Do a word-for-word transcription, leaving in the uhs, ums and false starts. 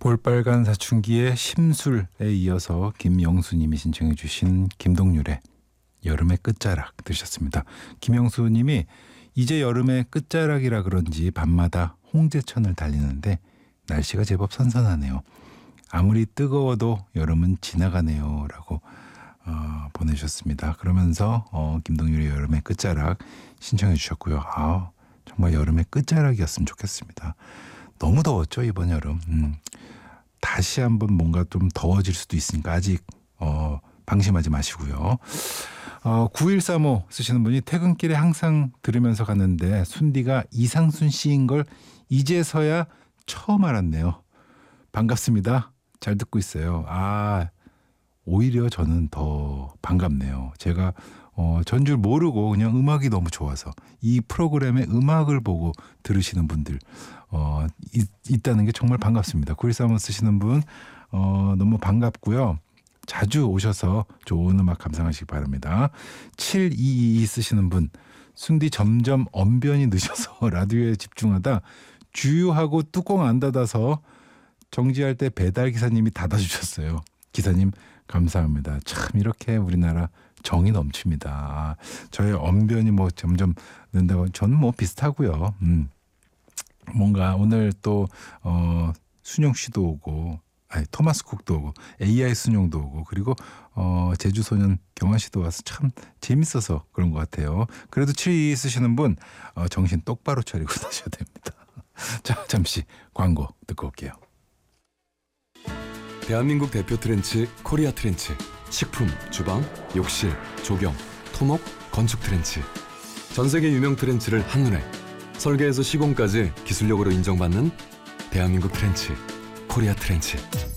볼빨간 사춘기의 심술에 이어서 김영수님이 신청해 주신 김동률의 여름의 끝자락 들으셨습니다. 김영수님이 이제 여름의 끝자락이라 그런지 밤마다 홍제천을 달리는데 날씨가 제법 선선하네요. 아무리 뜨거워도 여름은 지나가네요 라고 어, 보내주셨습니다. 그러면서 어, 김동률의 여름의 끝자락 신청해 주셨고요. 아, 정말 여름의 끝자락이었으면 좋겠습니다. 너무 더웠죠 이번 여름. 음, 다시 한번 뭔가 좀 더워질 수도 있으니까 아직 어, 방심하지 마시고요. 어, 구일삼오 쓰시는 분이 퇴근길에 항상 들으면서 갔는데 순디가 이상순 씨인 걸 이제서야 처음 알았네요. 반갑습니다. 잘 듣고 있어요. 아, 오히려 저는 더 반갑네요. 제가 어, 전줄 모르고 그냥 음악이 너무 좋아서 이 프로그램의 음악을 보고 들으시는 분들 어, 있, 있다는 게 정말 반갑습니다. 구일삼오 쓰시는 분 어, 너무 반갑고요. 자주 오셔서 좋은 음악 감상하시기 바랍니다. 칠이이이 쓰시는 분 순디 점점 언변이 늦어서 라디오에 집중하다 주유하고 뚜껑 안 닫아서 정지할 때 배달 기사님이 닫아주셨어요. 기사님 감사합니다. 참 이렇게 우리나라 정이 넘칩니다. 저의 언변이 뭐 점점 는다고 저는 뭐 비슷하고요. 음. 뭔가 오늘 또 어, 순영 씨도 오고 아니 토마스 쿡도 오고 에이아이 순영도 오고 그리고 어, 제주소년 경화 씨도 와서 참 재밌어서 그런 것 같아요. 그래도 칠이 쓰시는 분 어, 정신 똑바로 차리고 사셔야 됩니다. 자 잠시 광고 듣고 올게요. 대한민국 대표 트렌치 코리아 트렌치. 식품, 주방, 욕실, 조경, 토목, 건축 트렌치. 전 세계 유명 트렌치를 한눈에 설계에서 시공까지 기술력으로 인정받는 대한민국 트렌치 코리아 트렌치.